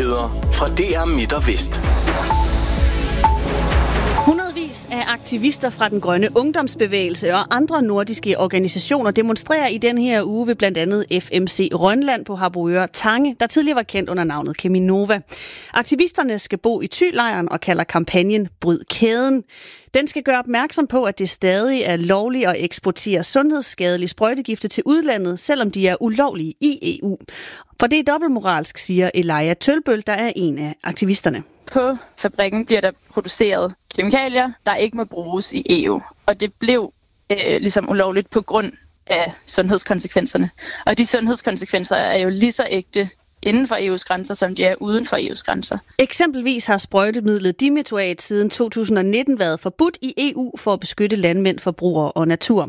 Nyheder fra DR Midt og Vest. Hundredvis af aktivister fra den grønne ungdomsbevægelse og andre nordiske organisationer demonstrerer i den her uge ved blandt andet FMC Rønland på Harboøre Tange, der tidligere var kendt under navnet Cheminova. Aktivisterne skal bo i Thy-lejren og kalder kampagnen Bryd kæden. Den skal gøre opmærksom på, at det stadig er lovligt at eksportere sundhedsskadelige sprøjtegifte til udlandet, selvom de er ulovlige i EU. For det er dobbeltmoralsk, siger Elijah Tølbøl, der er en af aktivisterne. På fabrikken bliver der produceret kemikalier, der ikke må bruges i EU. Og det blev ligesom ulovligt på grund af sundhedskonsekvenserne. Og de sundhedskonsekvenser er jo lige så ægte inden for EU's grænser, som de er uden for EU's grænser. Eksempelvis har sprøjtemidlet dimethoat siden 2019 været forbudt i EU for at beskytte landmænd, forbrugere og natur.